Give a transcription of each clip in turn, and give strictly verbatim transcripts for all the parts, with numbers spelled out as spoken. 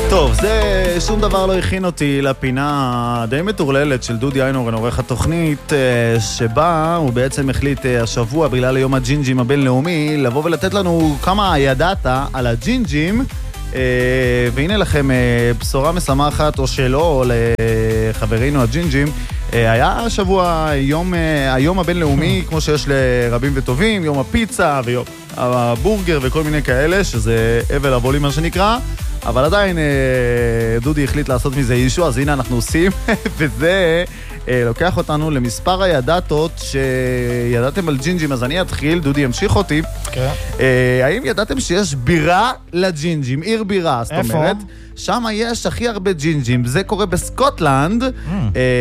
טוב, זה שום דבר לא הכין אותי לפינה די מטורללת של דודי איינהורן, עורך התוכנית, שבה הוא בעצם החליט השבוע בגלל יום הג'ינג'ים הבינלאומי לבוא ולתת לנו כמה ידעת על הג'ינג'ים, והנה לכם בשורה משמחת או שלא לחברינו הג'ינג'ים. היה השבוע יום, היום הבינלאומי, כמו שיש לרבים וטובים, יום הפיצה ויום הבורגר וכל מיני כאלה, שזה אבל הבולי מה שנקרא, אבל עדיין דודי החליט לעשות מזה אישו, אז הנה אנחנו עושים, וזה לוקח אותנו למספר הידעתות שידעתם על ג'ינג'ים, אז אני אתחיל, דודי ימשיך אותי. Okay. האם ידעתם שיש בירה לג'ינג'ים, עיר בירה, זאת איפה? אומרת, שם יש הכי הרבה ג'ינג'ים, זה קורה בסקוטלנד, mm.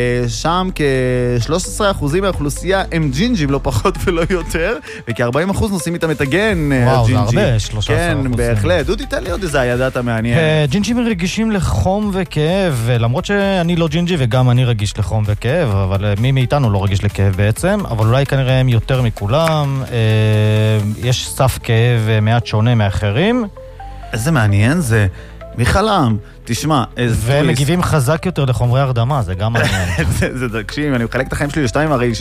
שם כ-שלושה עשר אחוז מהאוכלוסייה הם ג'ינג'ים, לא פחות ולא יותר, וכ-ארבעים אחוז נוסעים איתם את הגן הג'ינג'י. וואו, זה הרבה, שלושה עשר אחוז. כן, בהחלט. דודי, תן לי עוד איזה ידעת מעניין. ג'ינג'ים רגישים לחום וכאב, למרות שאני לא ג'ינג'י וגם אני רגיש לחום וכאב, אבל מי מאיתנו לא רגיש לכאב בעצם, אבל אולי כנראה הם יותר מכולם. יש סף כאב מעט שונה מאחרים. איזה מעניין זה. מי חלם? תשמע, ומגיבים חזק יותר לחומרי הרדמה, זה גם מעניין. זה תקשיב, אני מחלק את החיים שלי לשתיים הרי,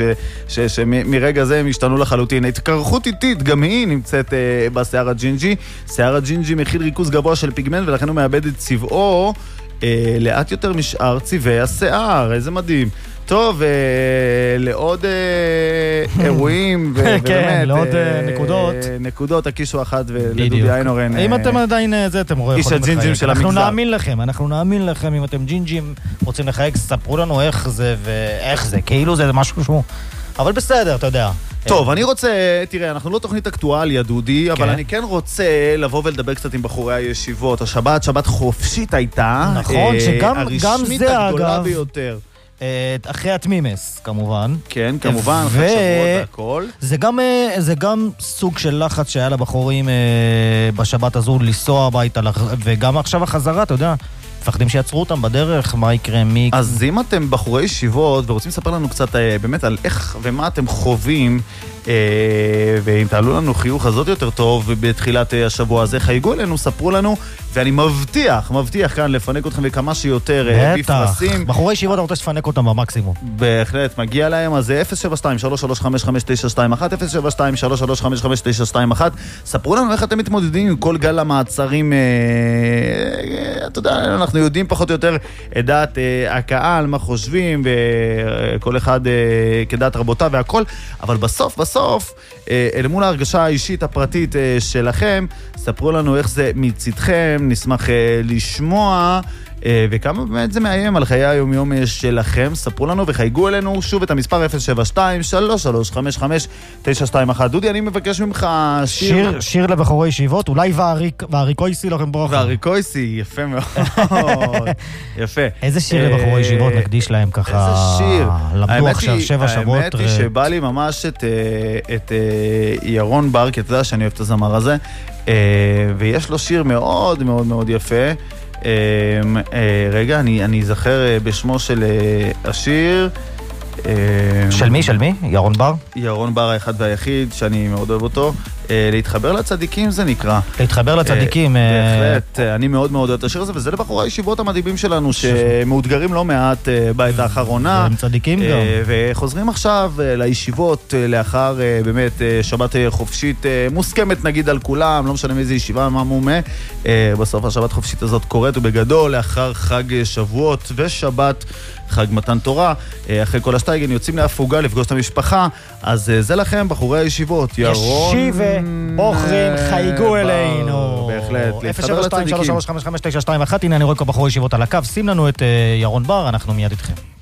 שמרגע זה הם השתנו לחלוטין. התקרחות איטית, גם היא נמצאת בשיער הג'ינג'י. שיער הג'ינג'י מכיל ריכוז גבוה של פיגמנט, ולכן הוא מאבד את צבעו לאט יותר משאר צבעי השיער. איזה מדהים. טוב, לעוד אירועים, כן, לעוד נקודות. נקודות, הקישו אחת ולדודי איינהורן. אם אתם עדיין זה, אתם רואים. איש הג'ינג'ים של המגזר. אנחנו נאמין לכם, אנחנו נאמין לכם, אם אתם ג'ינג'ים רוצים לחייק, ספרו לנו איך זה ואיך זה, כאילו זה משהו שהוא. אבל בסדר, אתה יודע. טוב, אני רוצה, תראה, אנחנו לא תוכנית אקטואליה, דודי, אבל אני כן רוצה לבוא ולדבר קצת עם בחורי הישיבות. השבת, שבת חופשית הייתה. נכון, שגם הרשמית הגדולה ביותר. אחרי התמימס, כמובן. כן, כמובן, אחרי שבועות והכל. זה גם, זה גם סוג של לחץ שהיה לבחורים בשבת הזו לנסוע הביתה, וגם עכשיו החזרה, אתה יודע, מפחדים שיצרו אותם בדרך, מה יקרה, מי... אז אם אתם בחורי ישיבות ורוצים לספר לנו קצת באמת על איך ומה אתם חווים, ואם תעלו לנו חיוך הזאת יותר טוב בתחילת השבוע הזה, חייגו אלינו, ספרו לנו, ואני מבטיח, מבטיח כאן לפנק אתכם בכמה שיותר בפרסים. בחורי ישיבות אתה רוצה לפנק אותם במקסימום. בהחלט, מגיע להם, אז זה אפס שבע שתיים שלוש שלוש חמש חמש תשע שתיים אחת, אפס שבע שתיים שלוש שלוש חמש חמש תשע שתיים אחת. ספרו לנו איך אתם מתמודדים עם כל גל המעצרים. אתה יודע, אנחנו יודעים פחות או יותר את דעת הקהל, מה חושבים, וכל אחד כדעת רבותיו והכל, אבל בסוף, בסוף, אל מול ההרגשה האישית הפרטית שלכם, ספרו לנו איך זה מצדכם, נשמח לשמוע, וכמה באמת זה מאיים על חיי היום-יום שלכם. ספרו לנו וחייגו אלינו שוב את המספר אפס שבע שתיים שלוש שלוש חמש חמש תשע שתיים אחת. דודי, אני מבקש ממך שיר... שיר, שיר לבחורי ישיבות, אולי והריקויסי לכם ברכה. והריקויסי, יפה מאוד. יפה. איזה שיר לבחורי ישיבות נקדיש להם ככה? איזה שיר. למדו עכשיו שבע שבועות. האמת היא שבא לי ממש את ירון בר, כי אתה יודע שאני אוהב את הזמר הזה, ויש לו שיר מאוד מאוד מאוד יפה. רגע, אני אזכר בשמו של השיר. של מי? של מי? ירון בר? ירון בר האחד והיחיד, שאני מאוד אוהב אותו. להתחבר לצדיקים זה נקרא. להתחבר לצדיקים. בהחלט, אני מאוד מאוד אוהב את השיר הזה, וזה לבחורי הישיבות המדהימים שלנו, שמאותגרים לא מעט בעת האחרונה. הם צדיקים גם. וחוזרים עכשיו לישיבות לאחר באמת שבת חופשית מוסכמת נגיד על כולם, לא משנה מאיזה ישיבה, מה מומה. בסוף השבת חופשית הזאת קורית ובגדול לאחר חג שבועות ושבת, חג מתן תורה, אחרי כל השטייגן יוצאים להפוגה לפגוש את המשפחה, אז זה לכם בחורי הישיבות. ירון ישיבה בוחרים, חייגו אלינו. בהחלט, אפס שבע שתיים שלוש שלוש חמש חמש תשע שתיים אחת. הנה אני רואה כל בחורי ישיבות על הקו, שים לנו את ירון בר, אנחנו מיד איתכם.